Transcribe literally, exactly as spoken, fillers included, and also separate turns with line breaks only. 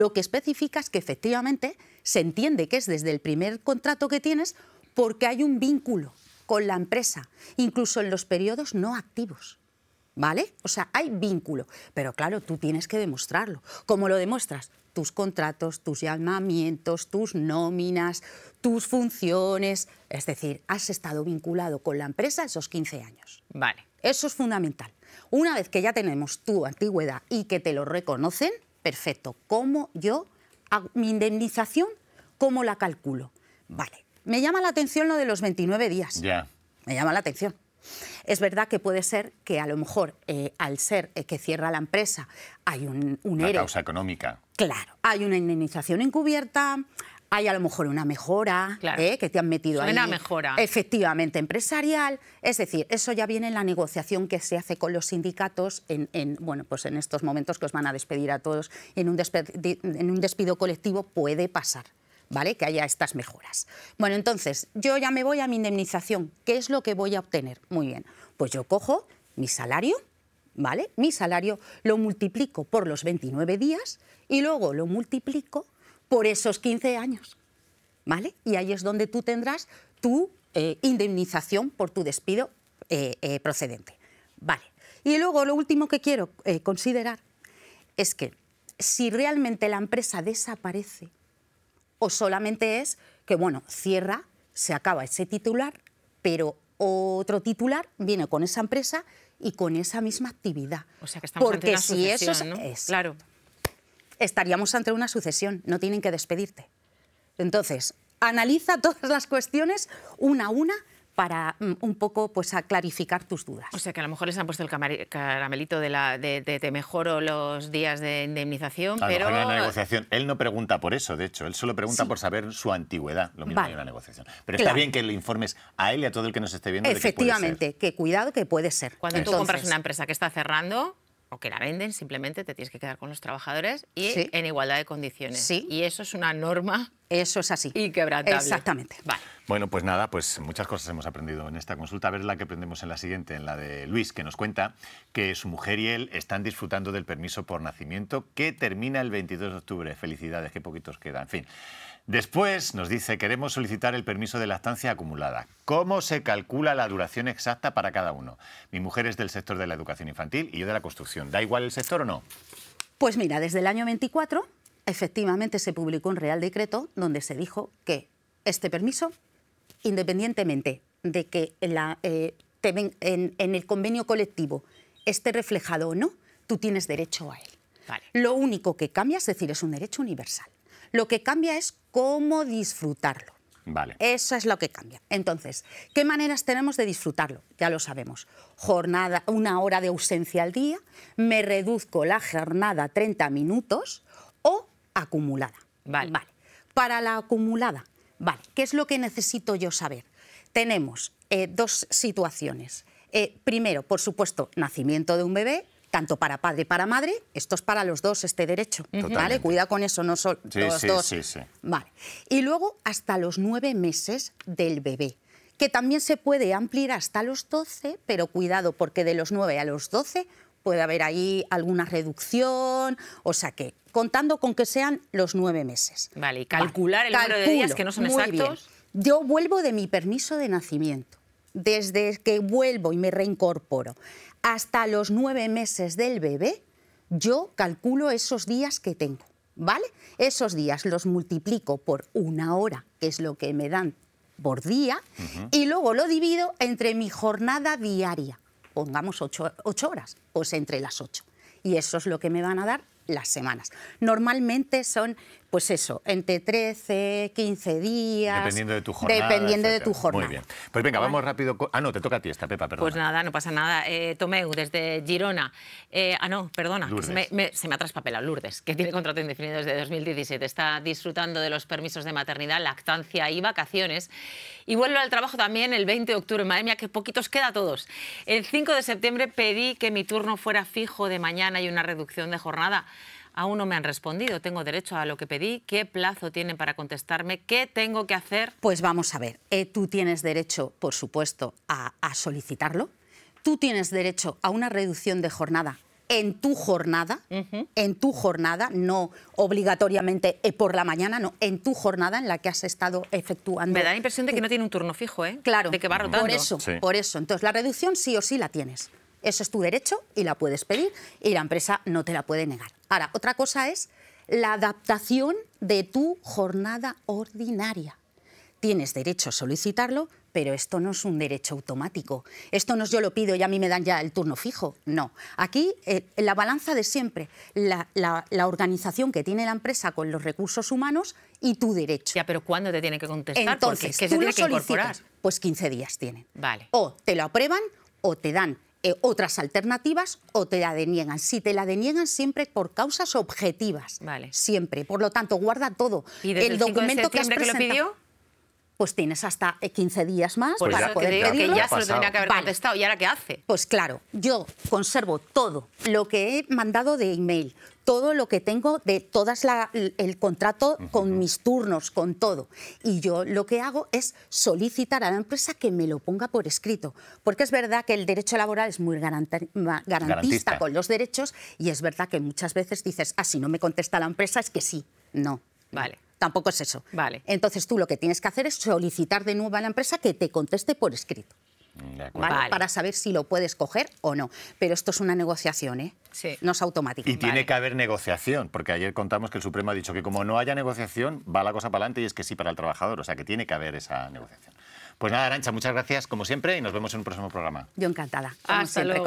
Lo que especifica es que efectivamente se entiende que es desde el primer contrato que tienes porque hay un vínculo con la empresa, incluso en los periodos no activos, ¿vale? O sea, hay vínculo, pero claro, tú tienes que demostrarlo. ¿Cómo lo demuestras? Tus contratos, tus llamamientos, tus nóminas, tus funciones, es decir, has estado vinculado con la empresa esos quince años.
Vale.
Eso es fundamental. Una vez que ya tenemos tu antigüedad y que te lo reconocen, perfecto. ¿Cómo yo hago mi indemnización? ¿Cómo la calculo? Vale. Me llama la atención lo de los veintinueve días.
Ya. Yeah.
Me llama la atención. Es verdad que puede ser que a lo mejor, eh, al ser eh, que cierra la empresa, hay un, un
Una
ERE.
causa económica.
Claro. Hay una indemnización encubierta, hay a lo mejor una mejora,
claro.
eh, que te han metido ahí.
Suena mejora.
Efectivamente, empresarial. Es decir, eso ya viene en la negociación que se hace con los sindicatos en, en, bueno, pues en estos momentos que os van a despedir a todos. En un, despe- en un despido colectivo puede pasar, ¿vale? Que haya estas mejoras. Bueno, entonces, yo ya me voy a mi indemnización. ¿Qué es lo que voy a obtener? Muy bien. Pues yo cojo mi salario, ¿vale? Mi salario lo multiplico por los veintinueve días y luego lo multiplico por esos quince años, ¿vale? Y ahí es donde tú tendrás tu eh, indemnización por tu despido eh, eh, procedente. Vale. Y luego lo último que quiero eh, considerar es que si realmente la empresa desaparece o solamente es que, bueno, cierra, se acaba ese titular, pero otro titular viene con esa empresa y con esa misma actividad.
O sea que estamos
Porque
ante una
si eso
sucesión,
es,
¿no?
es
Claro.
estaríamos ante una sucesión, no tienen que despedirte. Entonces, analiza todas las cuestiones una a una para mm, un poco pues, a clarificar tus dudas.
O sea que a lo mejor les han puesto el camari- caramelito de, la, de, de te mejoro los días de indemnización,
A lo
pero...
mejor en la negociación, él no pregunta por eso, de hecho, él solo pregunta
Sí.
por saber su antigüedad, lo mismo
Vale.
en la negociación. Pero
Claro.
está bien que le informes a él y a todo el que nos esté viendo de que puede
Efectivamente,
ser.
que cuidado que puede ser.
Cuando tú
Entonces,
compras una empresa que está cerrando o que la venden, simplemente te tienes que quedar con los trabajadores y
Sí.
en igualdad de condiciones.
Sí.
Y eso es una norma
eso es así.
inquebrantable.
Exactamente.
Vale.
Bueno, pues nada, pues muchas cosas hemos aprendido en esta consulta. A ver la que aprendemos en la siguiente, en la de Luis, que nos cuenta que su mujer y él están disfrutando del permiso por nacimiento que termina el veintidós de octubre. Felicidades, qué poquitos quedan. En fin. Después nos dice, queremos solicitar el permiso de lactancia acumulada. ¿Cómo se calcula la duración exacta para cada uno? Mi mujer es del sector de la educación infantil y yo de la construcción. ¿Da igual el sector o no?
Pues mira, desde el año veinticuatro, efectivamente se publicó un Real Decreto donde se dijo que este permiso, independientemente de que en, la, eh, te ven, en, en el convenio colectivo esté reflejado o no, tú tienes derecho a él.
Vale.
Lo único que cambia, es decir, es un derecho universal. Lo que cambia es cómo disfrutarlo.
Vale.
Eso es lo que cambia. Entonces, ¿qué maneras tenemos de disfrutarlo? Ya lo sabemos. Jornada, una hora de ausencia al día, me reduzco la jornada a treinta minutos o acumulada.
Vale.
Vale. Para la acumulada, vale, ¿qué es lo que necesito yo saber? Tenemos eh, dos situaciones. Eh, primero, por supuesto, nacimiento de un bebé, tanto para padre y para madre, esto es para los dos este derecho,
Totalmente.
¿vale? Cuida con eso, no solo
Sí,
los
sí,
dos.
sí, sí.
Vale. Y luego hasta los nueve meses del bebé, que también se puede ampliar hasta los doce, pero cuidado, porque de los nueve a los doce puede haber ahí alguna reducción, o sea que, contando con que sean los nueve meses.
Vale, y calcular el
Vale,
número de
calculo,
días que no son
muy
exactos.
bien. Yo vuelvo de mi permiso de nacimiento. Desde que vuelvo y me reincorporo hasta los nueve meses del bebé, yo calculo esos días que tengo, ¿vale? Esos días los multiplico por una hora, que es lo que me dan por día, uh-huh. y luego lo divido entre mi jornada diaria. Pongamos ocho, ocho horas, pues entre las ocho. Y eso es lo que me van a dar las semanas. Normalmente son, pues eso, entre trece, quince días.
Dependiendo de tu jornada.
Dependiendo
etcétera.
de tu jornada.
Muy bien. Pues venga, vamos rápido. Con... Ah, no, te toca a ti esta, Pepa, perdona.
Pues nada, no pasa nada. Eh, Tomeu, desde Girona. Eh, ah, no, perdona, que se, me, me, se me ha traspapelado. Lourdes, que tiene contrato indefinido desde dos mil diecisiete. Está disfrutando de los permisos de maternidad, lactancia y vacaciones. Y vuelve al trabajo también el veinte de octubre. Madre mía, que poquitos queda a todos. El cinco de septiembre pedí que mi turno fuera fijo de mañana y una reducción de jornada. Aún no me han respondido. Tengo derecho a lo que pedí. ¿Qué plazo tienen para contestarme? ¿Qué tengo que hacer?
Pues vamos a ver. Eh, tú tienes derecho, por supuesto, a, a solicitarlo. Tú tienes derecho a una reducción de jornada en tu jornada,
Ujú.
en tu jornada, no obligatoriamente eh, por la mañana, no, en tu jornada en la que has estado efectuando.
Me da la impresión de que
tu-
no tiene un turno fijo, ¿eh?
Claro,
De que va rotando.
por eso,
Sí.
por eso. Entonces, la reducción sí o sí la tienes. Eso es tu derecho y la puedes pedir y la empresa no te la puede negar. Ahora, otra cosa es la adaptación de tu jornada ordinaria. Tienes derecho a solicitarlo, pero esto no es un derecho automático. Esto no es yo lo pido y a mí me dan ya el turno fijo. No. Aquí, eh, la balanza de siempre, la, la- la organización que tiene la empresa con los recursos humanos y tu derecho.
Ya, pero ¿cuándo te tiene que contestar?
Entonces,
Porque ¿qué se
tú
tiene
lo
que incorporar?
solicitas, pues quince días tienen.
Vale.
O te lo aprueban o te dan eh, otras alternativas o te la deniegan. Si te la deniegan, siempre por causas objetivas.
Vale.
Siempre. Por lo tanto, guarda todo.
¿Y desde el, cinco de
documento que has
septiembre que lo
presentado,
pidió?
pues tienes hasta eh, quince días más
Por
Pues
para
ya-
eso te
poder
digo que
pedirlo.
ya se lo
Pasado.
tendría que haber
Vale.
contestado. ¿Y ahora qué hace?
Pues claro, yo conservo todo lo que he mandado de email, todo lo que tengo de todas la, el, el contrato con mis turnos, con todo. Y yo lo que hago es solicitar a la empresa que me lo ponga por escrito. Porque es verdad que el derecho laboral es muy garanta- ma- garantista,
Garantista.
con los derechos y es verdad que muchas veces dices, ah, si no me contesta la empresa es que sí. No.
Vale.
Tampoco es eso.
Vale.
Entonces tú lo que tienes que hacer es solicitar de nuevo a la empresa que te conteste por escrito.
De acuerdo.
¿Vale?
Vale.
Para saber si lo puedes coger o no. Pero esto es una negociación, ¿eh?
Sí.
No es automático.
Y tiene
Vale.
que haber negociación, porque ayer contamos que el Supremo ha dicho que como no haya negociación, va la cosa para adelante y es que sí para el trabajador. O sea, que tiene que haber esa negociación. Pues nada, Arantxa, muchas gracias como siempre y nos vemos en un próximo programa.
Yo encantada. como
Hasta
siempre,
luego.